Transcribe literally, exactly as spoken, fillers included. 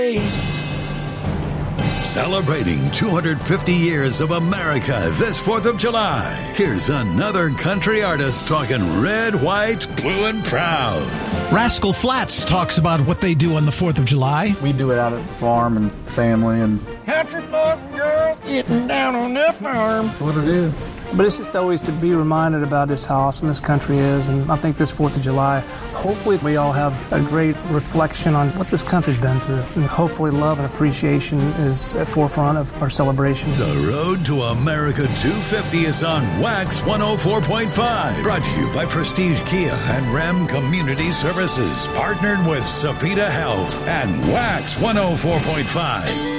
Day. Celebrating two hundred fifty years of America this fourth of July. Here's another country artist talking red, white, blue, and proud. Rascal Flatts talks about what they do on the fourth of July. We do it out at the farm and family and Country boy and girl getting down on their farm. that's what it is. But it's just always to be reminded about just how awesome this country is. And I think this fourth of July, hopefully we all have a great reflection on what this country's been through. And hopefully love and appreciation is at forefront of our celebration. The Road to America two fifty is on Wax one oh four point five. Brought to you by Prestige Kia and Ram Community Services. Partnered with Savita Health and Wax one oh four point five.